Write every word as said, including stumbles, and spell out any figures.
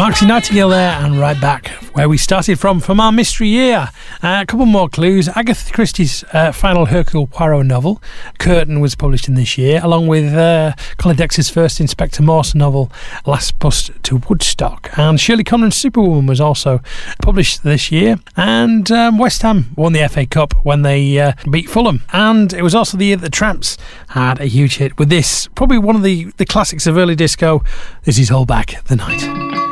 Maxie Nightingale there, and right back where we started from, from our mystery year. Uh, a couple more clues. Agatha Christie's uh, final Hercule Poirot novel, Curtain, was published in this year, along with uh, Colin Dexter's first Inspector Morse novel, Last Bus to Woodstock. And Shirley Conran's Superwoman was also published this year. And um, West Ham won the F A Cup when they uh, beat Fulham. And it was also the year that the Tramps had a huge hit with this, probably one of the, the classics of early disco. This is Hold Back the Night.